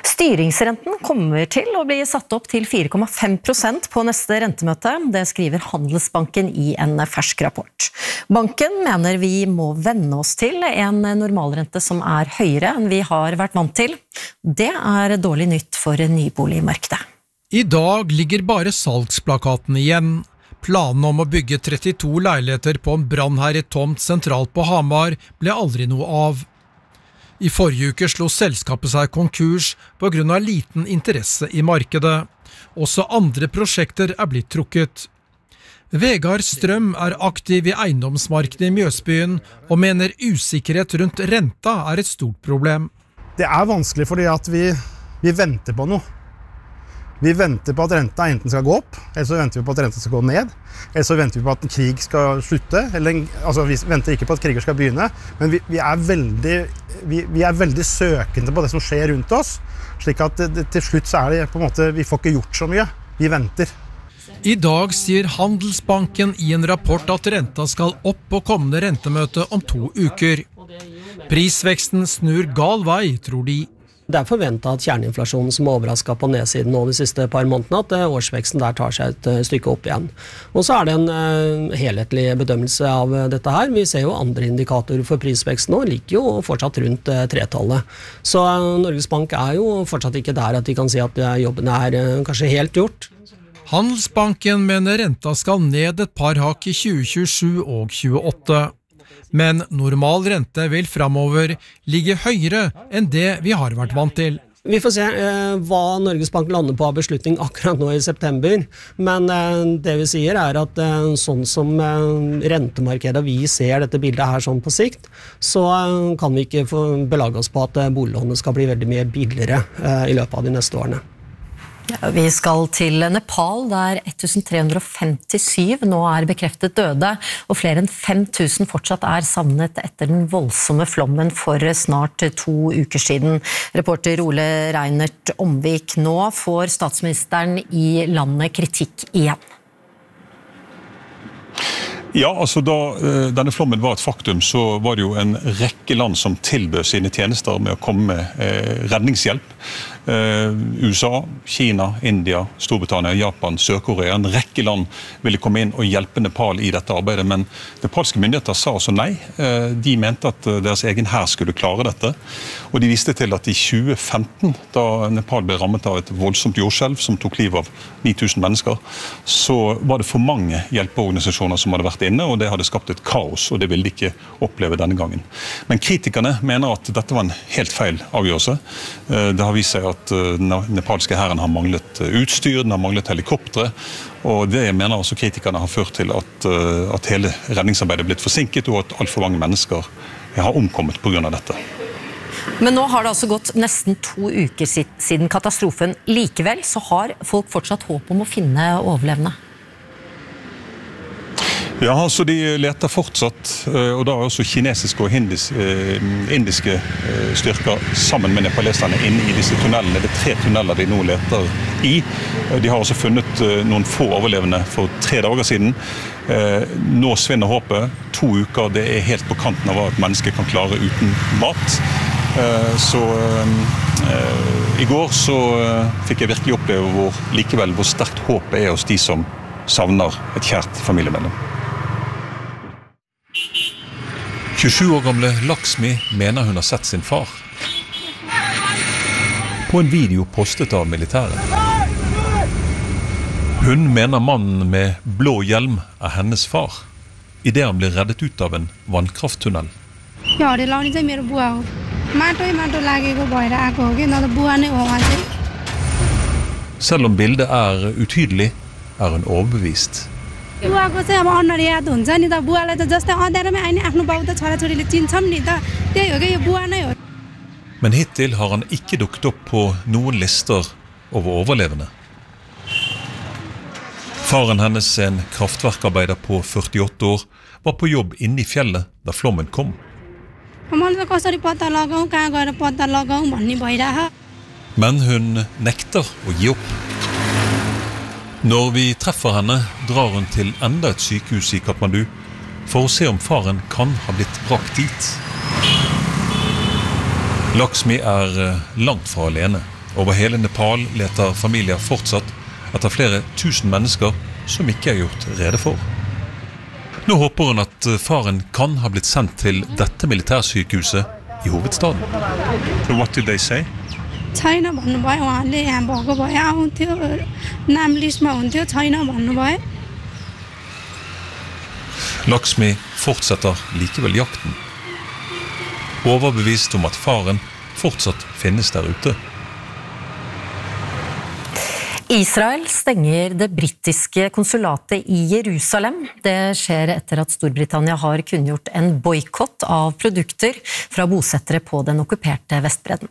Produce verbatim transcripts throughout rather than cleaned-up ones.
Styringsrenten kommer til å bli satt opp til fire komma fem prosent på neste rentemøte. Det skriver Handelsbanken i en fersk rapport. Banken mener vi må venne oss til en normalrente som er høyere enn vi har vært vant til. Det er dårlig nytt for nyboligmarkedet. I dag ligger bare salgsplakaten igjen. Planen om å bygge trettito leiligheter på en brannherjet tomt sentralt på Hamar ble aldri noe av. I forrige uke slo selskapet seg konkurs på grunn av liten interesse i markedet. Også andre prosjekter er blitt trukket. Vegard Strøm er aktiv i eiendomsmarkedet i Mjøsbyen og mener usikkerhet rundt renta er et stort problem. Det er vanskelig fordi at vi, vi venter på noe. Vi venter på at renta enten skal gå opp, eller så venter vi på at renta skal gå ned, eller så venter vi på at krig skal slutte, eller, altså vi venter ikke på at kriger skal begynne, men vi, vi, er veldig, vi, vi er veldig søkende på det som skjer rundt oss, slik at det, det, til slutt så er det på en måte, vi får ikke gjort så mye, vi venter. I dag sier Handelsbanken i en rapport at renta skal opp på kommende rentemøte om to uker. Prisveksten snur gal vei, tror de. Det er forventet at kjerneinflasjonen som overrasket på nedsiden nå de siste par månedene, at årsveksten der tar seg et stykke opp igjen. Og så er det en uh, helhetlig bedømmelse av dette her. Vi ser jo andre indikatorer for prisveksten nå, ligger jo fortsatt rundt uh, tretallet. Så uh, Norges Bank er jo fortsatt ikke der at de kan si at uh, jobben er uh, kanskje helt gjort. Handelsbanken mener renta skal ned et par hakk i tjue tjuesju og tjueåtte. Men normal rente vil fremover ligge høyere enn det vi har vært vant til. Vi får se eh, hva Norges Bank lander på av beslutning akkurat nå i september, men eh, det vi sier er at eh, sånn som eh, rentemarkedet vi ser dette bildet her sånn på sikt, så eh, kan vi ikke få belage oss på at eh, boliglånet skal bli veldig mye billigere eh, i løpet av de neste årene. Ja, vi skal til Nepal, der ett tusen tre hundre femtisju nå er bekreftet døde, og flere enn fem tusen fortsatt er savnet etter den voldsomme flommen for snart to uker siden. Reporter Ole Reinert Omvik, nå får statsministeren i landet kritikk igjen. Ja, altså da denne flommen var et faktum, så var det jo en rekke land som tilbød sine tjenester med å komme med eh, redningshjelp. Eh, U S A, Kina, India, Storbritannia, Japan, Sør-Korea, en rekke land ville komme inn og hjelpe Nepal i dette arbeidet, men nepalske myndigheter sa også nei. Eh, de mente at deres egen hær skulle klare dette, og de viste til at i tjue femten, da Nepal ble rammet av et voldsomt jordskjelv som tok liv av ni tusen mennesker, så var det for mange hjelpeorganisasjoner som hadde vært inne, og det hadde skapt et kaos, og det ville de ikke oppleve denne gangen. Men kritikerne mener at dette var en helt feil avgjørelse. Det har vist seg at den nepalske hæren har manglet utstyr, den har manglet helikoptre, og det mener også kritikerne har ført til at, at hele redningsarbeidet er blitt forsinket, og at alt for mange mennesker har omkommet på grunn av dette. Men nå har det altså gått nesten to uker siden katastrofen. Likevel så har folk fortsatt håp om å finne overlevende. Ja, altså de leter fortsatt, og da er også kinesiske og hindis, eh, indiske eh, styrker sammen med nepaleserne inne i disse tunnelene. Det er tre tunneler de nå leter i. De har også funnet eh, noen få overlevende for tre dager siden. Eh, nå svinner håpet. To uker, det er helt på kanten av hva et menneske kan klare uten mat. Eh, så eh, i går så eh, fikk jeg virkelig oppleve hvor, likevel hvor sterkt håpet er hos de som savner et kjært familiemedlem. tjuesju år gamle Laksmi mener hun har sett sin far. På en video postet av militæret. Hun mener mannen med blå hjelm er hennes far, i det han blir reddet ut av en vannkrafttunnel. Ja, det la ikke mer bua. Mato i mato lagego boy da ako ge na bua ne o ase. Selv om bildet er utydelig, er hun overbevist. बुवाको चाहिँ अब अनुहार याद हुन्छ नि त बुवालाई त जस्तै अँध्यारोमै आइने आफ्नो बाउ त छोराछोरीले चिन्छौँ नि त त्यही हो कि यो बुवा नै हो. Men hittil har han ikke dukket opp på noen lister over overlevende. Faren hennes, en kraftverkarbeider på førtiåtte år, var på jobb inne i fjellet da flommen kom. मैले त कसरी पत्ता लगाऊ कहाँ गएर पत्ता लगाऊ भन्ने भइरह. Men hun nekter å gi opp. Når vi treffer henne, drar hun til enda et sykehus i Kathmandu for å se om faren kan ha blitt brakt dit. Laksmi er langt fra alene. Over hele Nepal leter familier fortsatt etter flere tusen mennesker som ikke er gjort rede for. Nå håper hun at faren kan ha blitt sendt til dette militærsykehuset i hovedstaden. So what did they say? छैन भन्नुभयो उहाँले यहाँ भएको भए आउँथ्यो नाम लिस्टमा हुन्थ्यो छैन भन्नुभयो Lakshmi fortsetter likevel jakten. Overbevist om at faren fortsatt finnes der ute. Israel stenger det brittiske konsulatet i Jerusalem. Det skjer etter at Storbritannia har kunngjort en boykott av produkter fra bosettere på den okkuperte Vestbredden.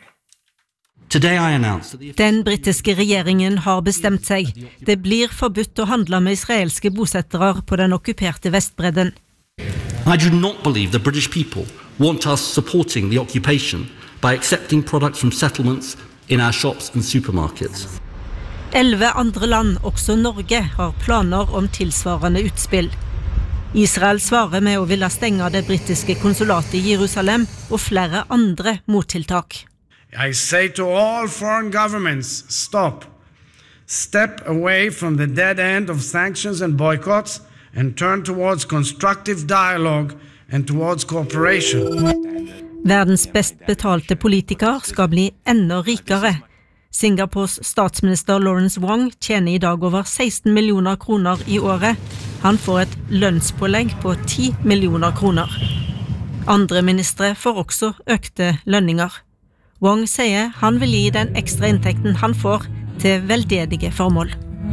Den britiske regjeringen har bestemt seg. Det blir forbudt å handle med israelske bosettere på den okkuperte Vestbredden. I do not believe the British people want us supporting the occupation by accepting products from settlements in our shops and supermarkets. Elleve andre land, også Norge, har planer om tilsvarende utspill. Israel svarer med å ville stenge det britiske konsulatet i Jerusalem og flere andre mottiltak. I say to all foreign governments, stop. Step away from the dead end of sanctions and boycotts and turn towards constructive dialogue and towards cooperation. Verdens best betalte politiker skal bli enda rikere. Singapores statsminister Lawrence Wong tjener i dag over seksten millioner kroner i året. Han får et lønnspålegg på ti millioner kroner. Andre ministre får også økte lønninger. Wong sier han vil gi den ekstra inntekten han får til veldedige formål.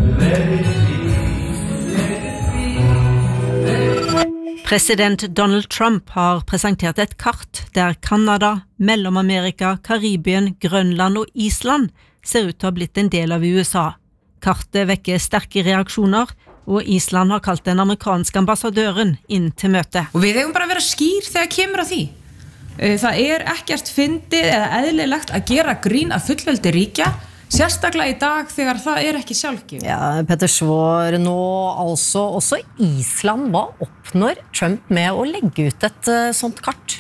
President Donald Trump har presentert et kart der Kanada, Mellom-Amerika, Karibien, Grønland og Island ser ut til å ha blitt en del av U S A. Kartet vekker sterke reaksjoner, og Island har kalt den amerikanske ambassadøren inn til møte. Og við eigum bara að vera skýr þegar kemur að því. Það er ekkert fyndið eða eðlilegt að gera grín af fullveldi ríkja, sérstaklega í dag þegar það er ekki sjálfgefið. Ja, Petter Svår, nå altså også Island. Hva oppnår Trump med å legge ut et sånt kart?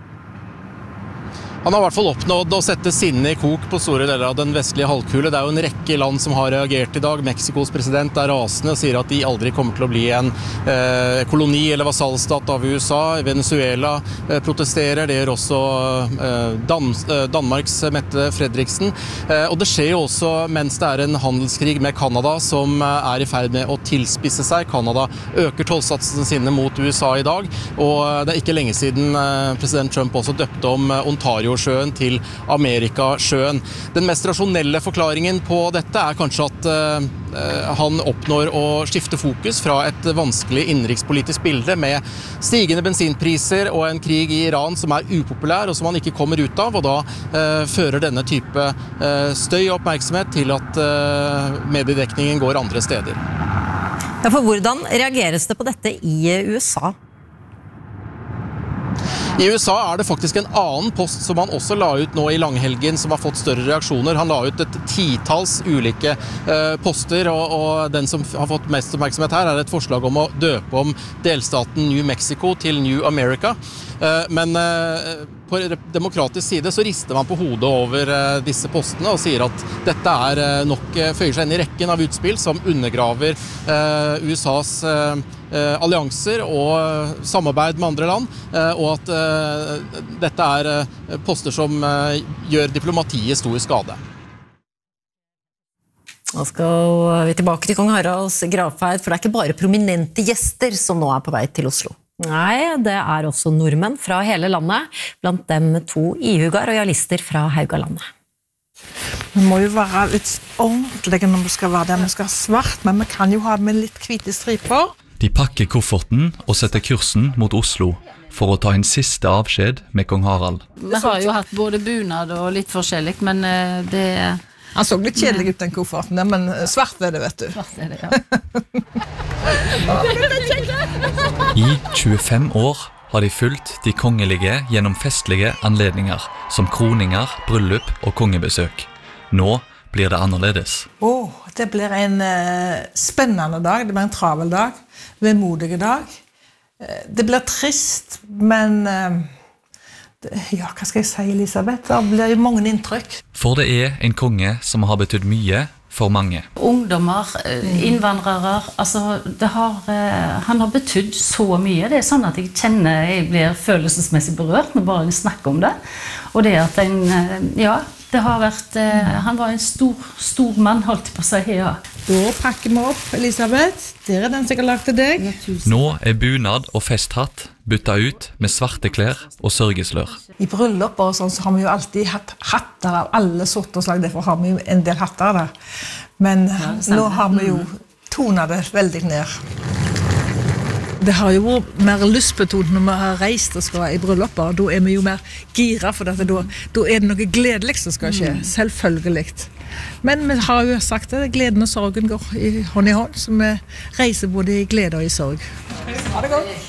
Han har I hvert fall oppnådd å sette sinne I kok på store deler av den vestlige halvkule. Det er jo en rekke land som har reagert I dag. Mexikos president er rasende og sier at de aldri kommer til å bli en eh, koloni eller vasallstat av U S A. Venezuela eh, protesterer, det gjør også eh, Dan eh, Danmarks Mette Fredriksen. Eh, og det skjer jo også mens det er en handelskrig med Kanada som eh, er I ferd med å tilspisse seg. Kanada øker tollsatsene sine mot U S A I dag, og eh, det er ikke lenge siden eh, president Trump også døpte om eh, Ontario sjøen til Amerikasjøen. Den mest rasjonelle forklaringen på dette er kanskje at uh, han oppnår å skifte fokus fra et vanskelig innenrikspolitisk bilde med stigende bensinpriser og en krig I Iran som er upopulær og som han ikke kommer ut av, og da uh, fører denne type uh, støy og oppmerksomhet til at uh, mediedekningen går andre steder. Ja, for hvordan reageres det på dette I U S A? I U S A er det faktisk en annen post som han også la ut nå I langhelgen som har fått større reaksjoner. Han la ut et titals ulike eh, poster, og, og den som har fått mest oppmerksomhet her er et forslag om å døpe om delstaten New Mexico til New America. Eh, men eh, på demokratisk side så rister man på hodet over eh, disse postene og sier at dette er eh, nok eh, føyer seg inn I rekken av utspill som undergraver eh, U S A's eh, Eh, allianser og eh, samarbeid med andre land, eh, og at eh, dette er eh, poster som eh, gjør diplomatiet stor skade. Nå skal vi tilbake til Kong Haralds gravferd, for det er ikke bare prominente gjester som nå er på vei til Oslo. Nei, det er også nordmenn fra hele landet, blant dem to ihuga royalister fra Haugalandet. Vi må jo være litt ordentlige når vi skal være der. Vi skal ha svart, men vi kan jo ha med litt hvite striper. De pakker kofferten og setter kursen mot Oslo for å ta en siste avskjed med kong Harald. Vi har jo hatt både bunad og litt forskjellig, men det... Han så litt kjedelig ut den kofferten, men svart er det, vet du. Svart er det, ja. I tjuefem år har de fulgt de kongelige gjennom festlige anledninger, som kroninger, bryllup og kongebesøk. Nå blir det annerledes. Åh, oh, det blir en uh, spennende dag, det blir en travel dag, vemodige dag. Uh, det blir trist, men uh, Ja, hva skal jeg si, Elisabeth? Det blir jo mange inntrykk. For det er en konge som har betydd mye for mange. Ungdommer, innvandrere, altså det har, han har betydd så mye. Det er sånn at jeg kjenner, jeg blir følelsesmessig berørt når bare jeg snakker om det. Og det at en, ja, det har vært, han var en stor, stor mann, holdt på å si, ja. Da pakker vi opp, Elisabeth. Der er den som jeg har lagt til deg. Nå er bunad og festhatt bytta ut med svarte klær og sørgeslør. I bryllup og sånn så har vi jo alltid hatt hatter av alle sorter slag, derfor har vi jo en del hatter der. Men ja, nå har vi jo tonet det veldig ned. Det har jo vært mer lystbetont når vi har reist og skal i brylluper. Da er vi jo mer gira, for dette, da, da er det noe gledelig som skal skje, selvfølgelig. Men vi har jo sagt det, gleden og sorgen går i hånd i hånd, så vi reiser både i glede og i sorg. Ha det godt!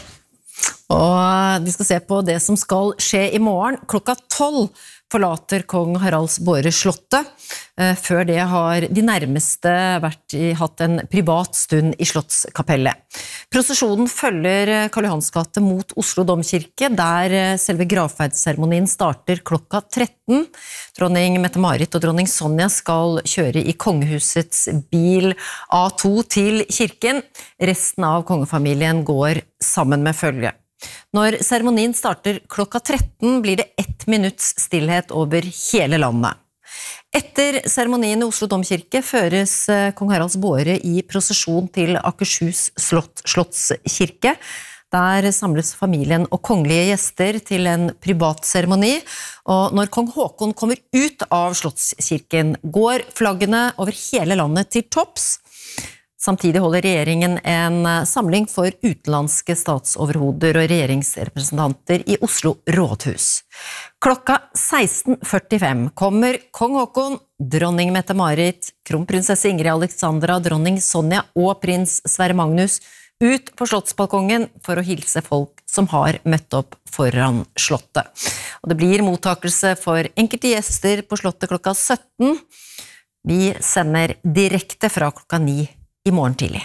Og vi skal se på det som skal skje i morgen. Klokka tolv forlater kong Haralds Båre slottet. Før det har de nærmeste vært i, hatt en privat stund i Slottskapellet. Prosesjonen følger Karl Johans gate mot Oslo Domkirke, der selve gravferdsseremonien starter klokka tretten. Dronning Mette-Marit og dronning Sonja skal kjøre i kongehusets bil A to til kirken. Resten av kongefamilien går sammen med følge. Når seremonien starter klokka tretten, blir det ett minutts stillhet over hele landet. Etter seremonien i Oslo Domkirke føres kong Haralds Båre i prosesjon til Akershus slott, Slottskirke. Der samles familien og kongelige gjester til en privat seremoni, og når kong Håkon kommer ut av Slottskirken, går flaggene over hele landet til topps. Samtidig holder regjeringen en samling for utenlandske statsoverhoder og regjeringsrepresentanter i Oslo rådhus. Klokka seksten førtifem kommer kong Håkon, dronning Mette-Marit, kronprinsesse Ingrid Alexandra, dronning Sonja og prins Sverre Magnus ut på slottsbalkongen for å hilse folk som har møtt opp foran slottet. Og det blir mottakelse for enkelte gjester på slottet klokka sytten. Vi sender direkte fra klokka ni i morgen tidlig.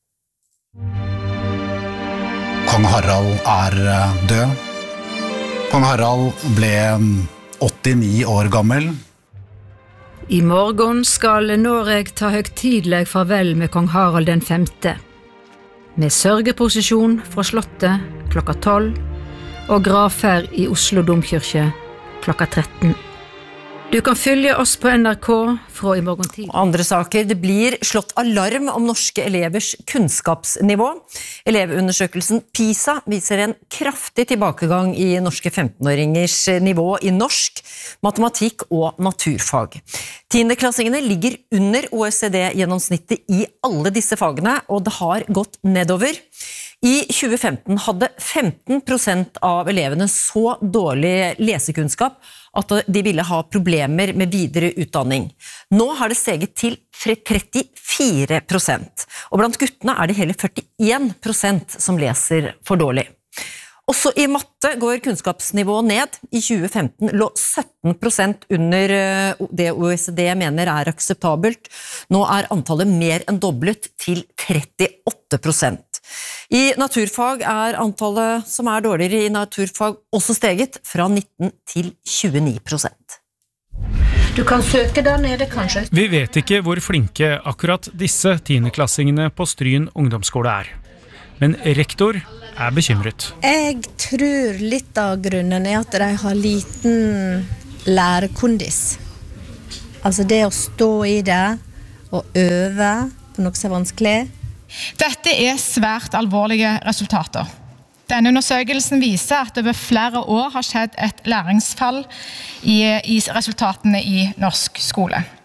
Kong Harald er død. Kong Harald ble åttini år gammel. I morgen skal Noreg ta høgtidleg farvel med kong Harald den femte. Med sørgeprosesjon fra slottet klokka tolv og gravferd i Oslo Domkirke klokka tretten. Du kan følge oss på N R K fra i morgen tid. Andre saker, det blir slått alarm om norske elevers kunnskapsnivå. Elevundersøkelsen PISA viser en kraftig tilbakegang i norske femtenåringers nivå i norsk, matematikk og naturfag. Tiendeklassingene ligger under O E C D-gjennomsnittet i alle disse fagene, og det har gått nedover. I tjue femten hadde femten prosent av elevene så dårlig lesekunnskap at de ville ha problemer med videre utdanning. Nå har det steget til trettifire prosent, og blant guttene er det hele førtien prosent som leser for dårlig. Også i matte går kunnskapsnivået ned. I tjue femten lå sytten prosent under det O E C D mener er akseptabelt. Nå er antallet mer enn doblet til trettiåtte prosent. I naturfag er antallet som er dårligere i naturfag også steget fra nitten til tjueni prosent. Du kan søke der nede, kanskje. Vi vet ikke hvor flinke akkurat disse tiendeklassingene på Stryn ungdomsskole er. Men rektor er bekymret. Jeg tror litt av grunnen er at de har liten lærekondis. Altså det å stå i det og øve på noe som er vanskelig. Dette er svært alvorlige resultater. Denne undersøkelsen viser at det over flere år har skjedd et læringsfall i, i resultatene i norsk skole.